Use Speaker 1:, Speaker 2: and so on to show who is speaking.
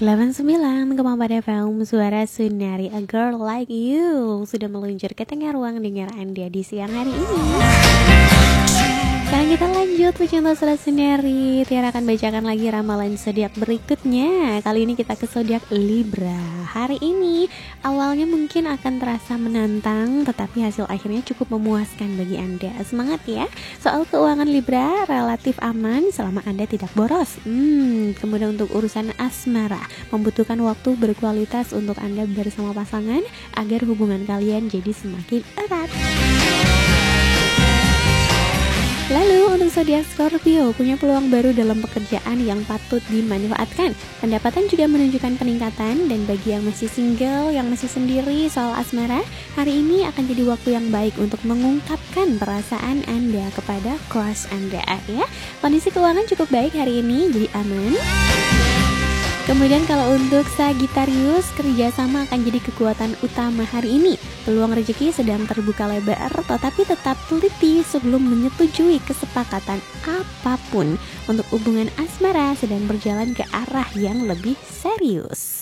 Speaker 1: 89,4 FM Suara Sunari, A Girl Like You sudah meluncur ke tengah ruang dengar Anda di siang hari ini. Sekarang kita lanjut pecinta Suara Sunari. Tiara akan bacakan lagi ramalan zodiak berikutnya. Kali ini kita ke zodiak Libra. Hari ini awalnya mungkin akan terasa menantang, tetapi hasil akhirnya cukup memuaskan bagi Anda. Semangat ya. Soal keuangan Libra relatif aman selama Anda tidak boros. Kemudian untuk urusan asmara, membutuhkan waktu berkualitas untuk Anda bersama pasangan agar hubungan kalian jadi semakin erat. Lalu untuk zodiak Scorpio, punya peluang baru dalam pekerjaan yang patut dimanfaatkan. Pendapatan juga menunjukkan peningkatan, dan bagi yang masih single, yang masih sendiri soal asmara, hari ini akan jadi waktu yang baik untuk mengungkapkan perasaan Anda kepada crush Anda ya. Kondisi keuangan cukup baik hari ini, jadi aman. Kemudian kalau untuk Sagittarius, kerjasama akan jadi kekuatan utama hari ini. Peluang rezeki sedang terbuka lebar, tetapi tetap teliti sebelum menyetujui kesepakatan apapun. Untuk hubungan asmara sedang berjalan ke arah yang lebih serius.